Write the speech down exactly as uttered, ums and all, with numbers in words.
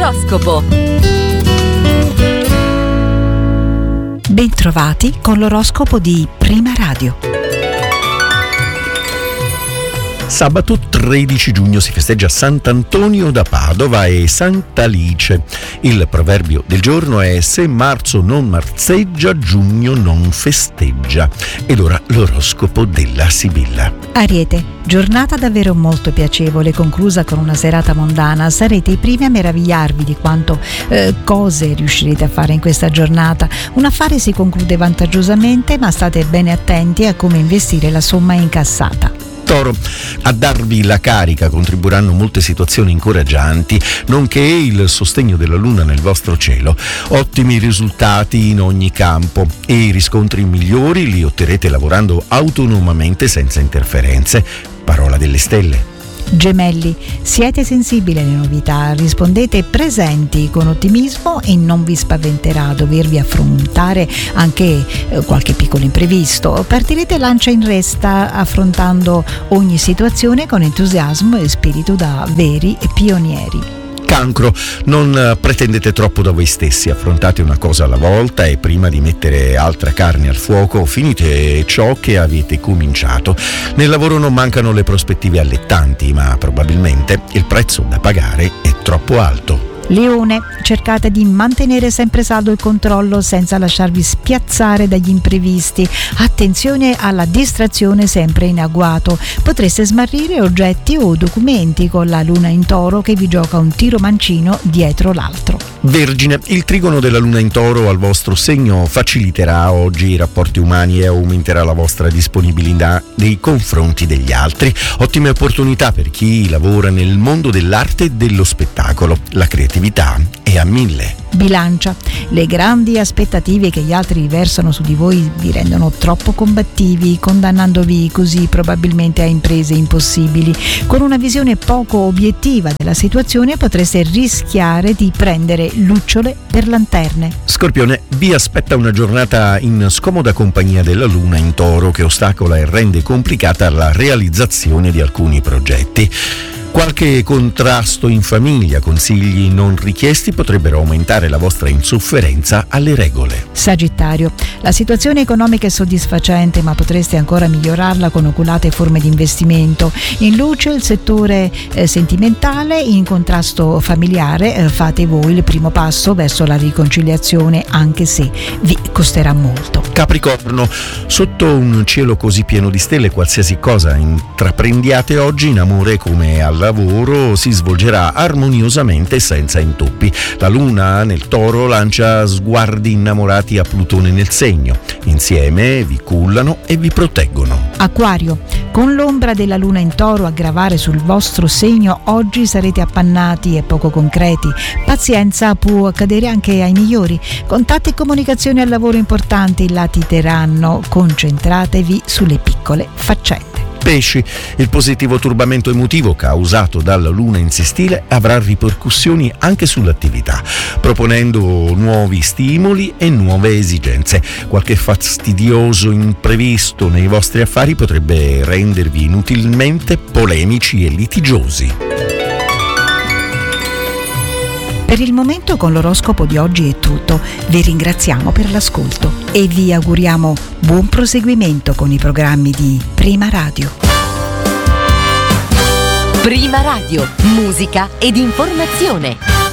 L'oroscopo. Bentrovati con l'oroscopo di Prima Radio. Sabato tredici giugno si festeggia Sant'Antonio da Padova e Sant'Alice. Il proverbio del giorno è: se marzo non marzeggia, giugno non festeggia. Ed ora l'oroscopo della Sibilla. Ariete, giornata davvero molto piacevole, conclusa con una serata mondana. Sarete i primi a meravigliarvi di quanto eh, cose riuscirete a fare in questa giornata. Un affare si conclude vantaggiosamente, ma state bene attenti a come investire la somma incassata. Toro, a darvi la carica contribuiranno molte situazioni incoraggianti, nonché il sostegno della luna nel vostro cielo. Ottimi risultati in ogni campo e i riscontri migliori li otterrete lavorando autonomamente senza interferenze. Parola delle stelle. Gemelli, siete sensibili alle novità, rispondete presenti con ottimismo e non vi spaventerà dovervi affrontare anche eh, qualche piccolo imprevisto. Partirete lancia in resta affrontando ogni situazione con entusiasmo e spirito da veri pionieri. Cancro, non pretendete troppo da voi stessi, affrontate una cosa alla volta e prima di mettere altra carne al fuoco finite ciò che avete cominciato. Nel lavoro non mancano le prospettive allettanti, ma probabilmente il prezzo da pagare è troppo alto. Leone, cercate di mantenere sempre saldo il controllo senza lasciarvi spiazzare dagli imprevisti. Attenzione alla distrazione sempre in agguato. Potreste smarrire oggetti o documenti con la luna in Toro che vi gioca un tiro mancino dietro l'altro. Vergine, il trigono della luna in Toro al vostro segno faciliterà oggi i rapporti umani e aumenterà la vostra disponibilità nei confronti degli altri. Ottime opportunità per chi lavora nel mondo dell'arte e dello spettacolo. La creatività è a mille. Bilancia, le grandi aspettative che gli altri riversano su di voi vi rendono troppo combattivi, condannandovi così probabilmente a imprese impossibili. Con una visione poco obiettiva della situazione potreste rischiare di prendere lucciole per lanterne. Scorpione, vi aspetta una giornata in scomoda compagnia della luna in Toro che ostacola e rende complicata la realizzazione di alcuni progetti. Qualche contrasto in famiglia, consigli non richiesti potrebbero aumentare la vostra insofferenza alle regole. Sagittario, la situazione economica è soddisfacente, ma potreste ancora migliorarla con oculate forme di investimento. In luce il settore eh, sentimentale, in contrasto familiare eh, fate voi il primo passo verso la riconciliazione, anche se vi costerà molto. Capricorno, sotto un cielo così pieno di stelle qualsiasi cosa intraprendiate oggi in amore come al lavoro si svolgerà armoniosamente senza intoppi. La luna nel Toro lancia sguardi innamorati a Plutone nel segno. Insieme vi cullano e vi proteggono. Acquario, con l'ombra della luna in Toro a gravare sul vostro segno oggi sarete appannati e poco concreti. Pazienza, può accadere anche ai migliori. Contatti e comunicazioni al lavoro importanti latiteranno. Concentratevi sulle piccole faccende. Pesci, il positivo turbamento emotivo causato dalla luna in sestile avrà ripercussioni anche sull'attività, proponendo nuovi stimoli e nuove esigenze. Qualche fastidioso imprevisto nei vostri affari potrebbe rendervi inutilmente polemici e litigiosi. Per il momento con l'oroscopo di oggi è tutto. Vi ringraziamo per l'ascolto e vi auguriamo buon proseguimento con i programmi di Prima Radio. Prima Radio, musica ed informazione.